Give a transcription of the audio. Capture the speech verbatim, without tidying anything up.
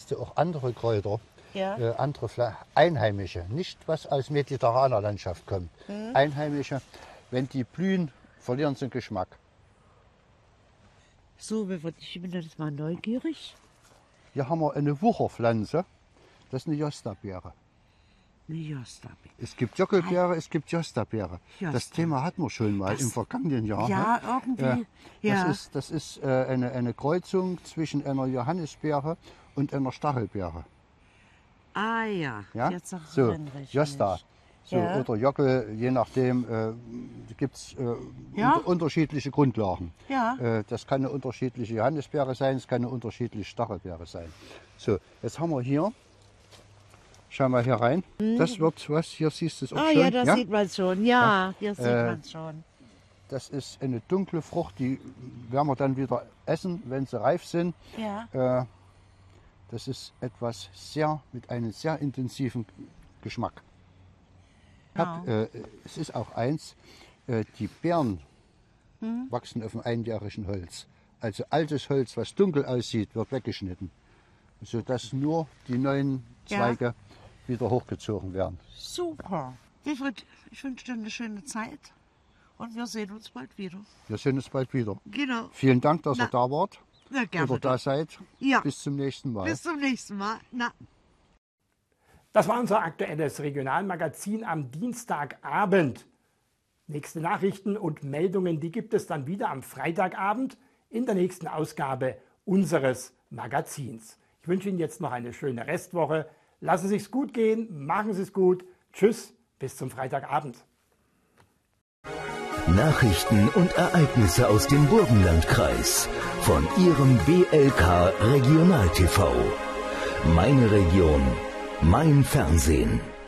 findest du auch andere Kräuter, Ja. äh, andere Pfla einheimische, nicht was aus mediterraner Landschaft kommt. Mhm. Einheimische, wenn die blühen, verlieren sie den Geschmack. So, ich bin jetzt mal neugierig. Hier haben wir eine Wucherpflanze, das ist eine Jostabeere. Eine Jostabeere. Es gibt Jockelbeere, es gibt Jostabeere. Josta. Das Thema hatten wir schon mal Das, im vergangenen Jahr. Ja, ne? irgendwie. Ja, Ja. Das ist, das ist äh, eine, eine Kreuzung zwischen einer Johannisbeere und einer Stachelbeere. Ah ja, Ja? jetzt So, erinnere ich Josta. mich. So, Ja. oder Jockel, je nachdem, äh, gibt es äh, Ja. unter, unterschiedliche Grundlagen. Ja. Äh, das kann eine unterschiedliche Johannisbeere sein, es kann eine unterschiedliche Stachelbeere sein. So, jetzt haben wir hier, schau mal hier rein, das wird was, hier siehst du es auch Ah schon. ja, das sieht man schon. Ja, hier sieht Äh, man schon. Das ist eine dunkle Frucht, die werden wir dann wieder essen, wenn sie reif sind. Ja. Äh, das ist etwas sehr, mit einem sehr intensiven Geschmack. Hab, äh, es ist auch eins, äh, die Beeren Hm? wachsen auf dem einjährigen Holz. Also altes Holz, was dunkel aussieht, wird weggeschnitten, sodass nur die neuen Zweige Ja. wieder hochgezogen werden. Super. Ich, würd- ich wünsche dir eine schöne Zeit und wir sehen uns bald wieder. Wir sehen uns bald wieder. Genau. Vielen Dank, dass Na, ihr da wart Na, gerne. oder da seid. Ja. Bis zum nächsten Mal. Bis zum nächsten Mal. Na. Das war unser aktuelles Regionalmagazin am Dienstagabend. Nächste Nachrichten und Meldungen, die gibt es dann wieder am Freitagabend in der nächsten Ausgabe unseres Magazins. Ich wünsche Ihnen jetzt noch eine schöne Restwoche. Lassen Sie es gut gehen, machen Sie es gut. Tschüss, bis zum Freitagabend. Nachrichten und Ereignisse aus dem Burgenlandkreis von Ihrem B L K Regional T V. Meine Region, mein Fernsehen.